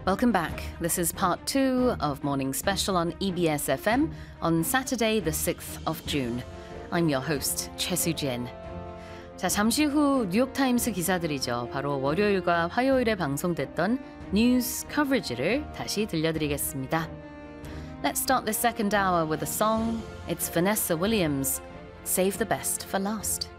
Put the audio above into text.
Welcome back. This is part 2 of Morning Special on EBS FM on Saturday, the 6th of June. I'm your host, 최수진. 자, 잠시 후 뉴욕타임스 기사들이죠. 바로 월요일과 화요일에 방송됐던 뉴스 커버리지를 다시 들려드리겠습니다. Let's start this second hour with a song. It's Vanessa Williams, Save the Best for Last.